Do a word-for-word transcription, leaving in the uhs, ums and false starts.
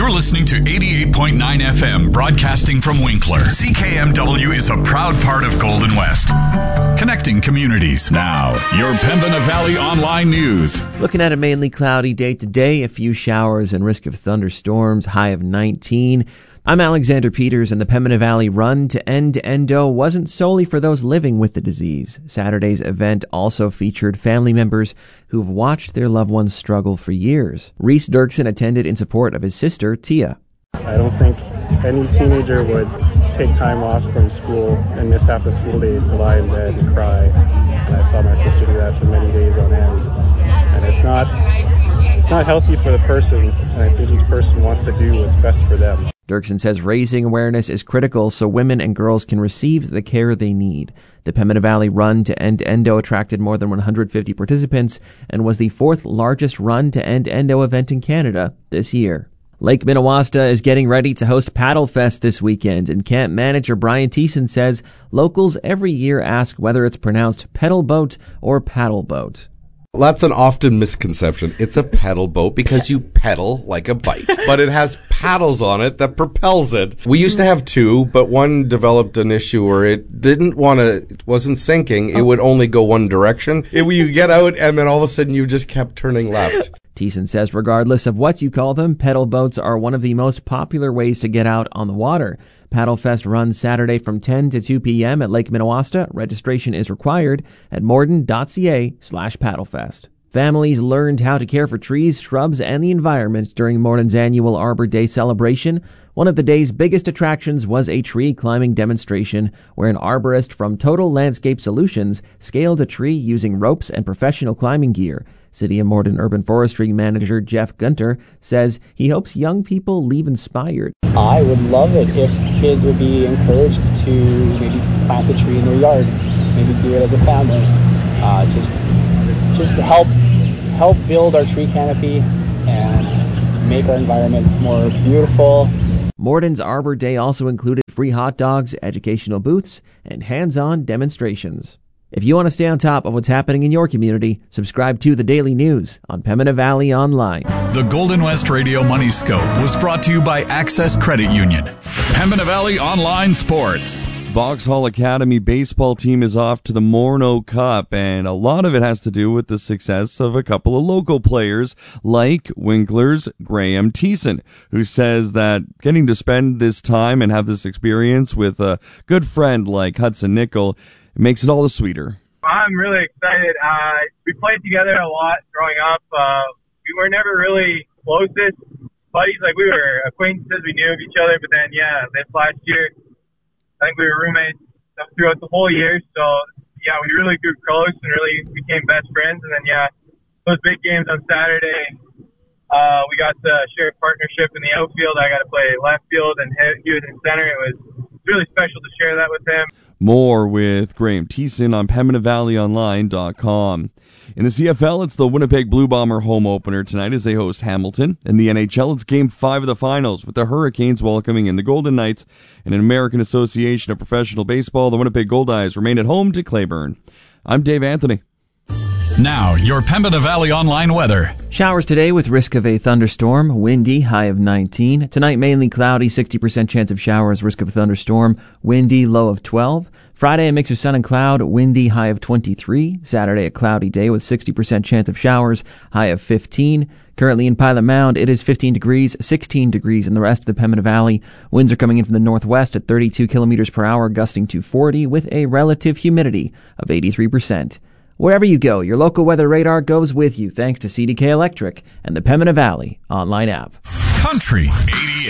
You're listening to eighty-eight point nine F M, broadcasting from Winkler. C K M W is a proud part of Golden West, connecting communities. Now, your Pembina Valley Online News. Looking at a mainly cloudy day today, a few showers and risk of thunderstorms, high of nineteen. I'm Alexander Peters, and the Pembina Valley Run to End Endo wasn't solely for those living with the disease. Saturday's event also featured family members who've watched their loved ones struggle for years. Reese Dirksen attended in support of his sister, Tia. I don't think any teenager would take time off from school and miss half the school days to lie in bed and cry. And I saw my sister do that for many days on end. And it's not, it's not healthy for the person, and I think each person wants to do what's best for them. Dirksen says raising awareness is critical so women and girls can receive the care they need. The Pembina Valley Run to End Endo attracted more than one hundred fifty participants and was the fourth largest Run to End Endo event in Canada this year. Lake Minnewaska is getting ready to host Paddle Fest this weekend, and camp manager Brian Thiessen says locals every year ask whether it's pronounced pedal boat or paddle boat. That's an often misconception. It's a pedal boat because you pedal like a bike, but it has paddles on it that propels it. We used to have two, but one developed an issue where it didn't want to, it wasn't sinking. It would only go one direction. It, you get out, and then all of a sudden you just kept turning left. Thiessen says regardless of what you call them, pedal boats are one of the most popular ways to get out on the water. Paddle Fest runs Saturday from ten to two p.m. at Lake Minnewaska. Registration is required at morden.ca slash paddlefest. Families learned how to care for trees, shrubs, and the environment during Morden's annual Arbor Day celebration. One of the day's biggest attractions was a tree climbing demonstration where an arborist from Total Landscape Solutions scaled a tree using ropes and professional climbing gear. City of Morden Urban Forestry Manager Jeff Gunter says he hopes young people leave inspired. I would love it if kids would be encouraged to maybe plant a tree in their yard, maybe do it as a family, uh, just just to help help build our tree canopy and make our environment more beautiful. Morden's Arbor Day also included free hot dogs, educational booths, and hands-on demonstrations. If you want to stay on top of what's happening in your community, subscribe to The Daily News on Pembina Valley Online. The Golden West Radio Money Scope was brought to you by Access Credit Union. Pembina Valley Online Sports. Vauxhall Academy baseball team is off to the Morneau Cup, and a lot of it has to do with the success of a couple of local players, like Winkler's Graham Thiessen, who says that getting to spend this time and have this experience with a good friend like Hudson Nickel makes it all the sweeter. I'm really excited. Uh, we played together a lot growing up. Uh, we were never really closest buddies. Like, we were acquaintances. We knew of each other. But then, yeah, this last year, I think we were roommates throughout the whole year. So, yeah, we really grew close and really became best friends. And then, yeah, those big games on Saturday, uh, we got to share a partnership in the outfield. I got to play left field, and he was in center. It was really special to share that with him. More with Graham Thiessen on Pembina Valley Online dot com. In the C F L, it's the Winnipeg Blue Bomber home opener tonight as they host Hamilton. In the N H L, it's Game five of the Finals, with the Hurricanes welcoming in the Golden Knights. In an American Association of Professional Baseball, the Winnipeg Goldeyes remain at home to Clayburn. I'm Dave Anthony. Now, your Pembina Valley Online weather. Showers today with risk of a thunderstorm. Windy, high of nineteen. Tonight, mainly cloudy, sixty percent chance of showers, risk of a thunderstorm. Windy, low of twelve. Friday, a mix of sun and cloud, windy, high of twenty-three. Saturday, a cloudy day with sixty percent chance of showers, high of fifteen. Currently in Pilot Mound, it is fifteen degrees, sixteen degrees in the rest of the Pembina Valley. Winds are coming in from the northwest at thirty-two kilometers per hour, gusting to forty, with a relative humidity of eighty-three percent. Wherever you go, your local weather radar goes with you thanks to C D K Electric and the Pembina Valley online app. Country eighty.